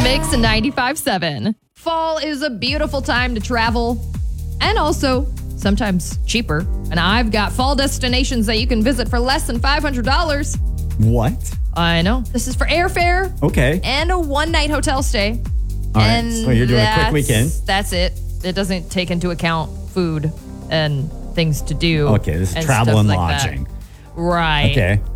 Mix 95.7. Fall is a beautiful time to travel and also sometimes cheaper. And I've got fall destinations that you can visit for less than $500. What? I know. This is for airfare. Okay. And a one-night hotel stay. All right. So you're doing a quick weekend. That's it. It doesn't take into account food and things to do. Okay. This is travel and lodging. Right. Okay.